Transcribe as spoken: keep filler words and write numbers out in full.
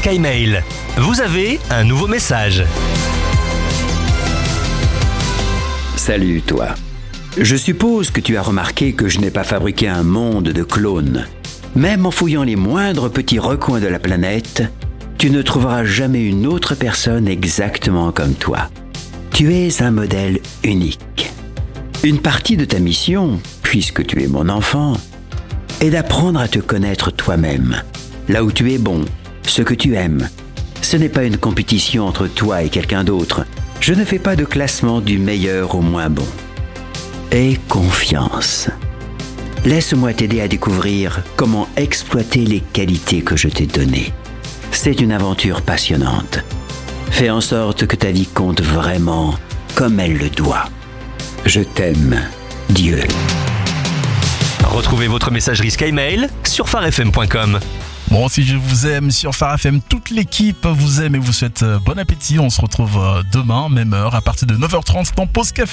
Sky Mail. Vous avez un nouveau message. Salut toi. Je suppose que tu as remarqué que je n'ai pas fabriqué un monde de clones. Même en fouillant les moindres petits recoins de la planète, tu ne trouveras jamais une autre personne exactement comme toi. Tu es un modèle unique. Une partie de ta mission, puisque tu es mon enfant, est d'apprendre à te connaître toi-même, là où tu es bon, ce que tu aimes. Ce n'est pas une compétition entre toi et quelqu'un d'autre. Je ne fais pas de classement du meilleur au moins bon. Aie confiance. Laisse-moi t'aider à découvrir comment exploiter les qualités que je t'ai données. C'est une aventure passionnante. Fais en sorte que ta vie compte vraiment comme elle le doit. Je t'aime, Dieu. Retrouvez votre messagerie Sky Mail sur phare f m point com. Bon, si je vous aime sur Phare F M, toute l'équipe vous aime et vous souhaite bon appétit. On se retrouve demain, même heure, à partir de neuf heures trente dans Pause Café.